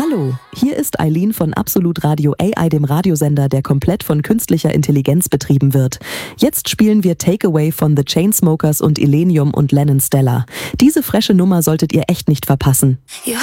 Hallo, hier ist Eileen von Absolut Radio AI, dem Radiosender, der komplett von künstlicher Intelligenz betrieben wird. Jetzt spielen wir Takeaway von The Chainsmokers und Illenium und Lennon Stella. Diese frische Nummer solltet ihr echt nicht verpassen.